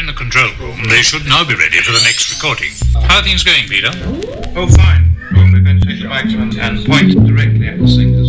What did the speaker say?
in the control room. They should now be ready for the next recording. How are things going, Peter? Oh, fine. Well, we're going to take the microphone and point directly at the singers.